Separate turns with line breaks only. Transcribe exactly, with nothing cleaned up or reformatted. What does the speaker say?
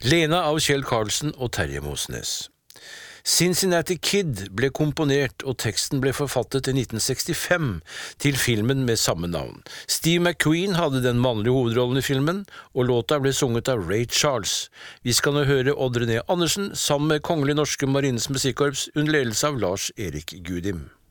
Lena av Kjell Karlsen og Terje Mosnes. Cincinnati Kid ble komponert og teksten ble forfattet i nitten sekstifem til filmen med samme navn. Steve McQueen hadde den mannlige hovedrollen i filmen, og låta ble sunget av Ray Charles. Vi skal nå høre Odd René Andersen sammen med Kongelig Norske Marines Musikkorps under ledelse av Lars Erik Gudim.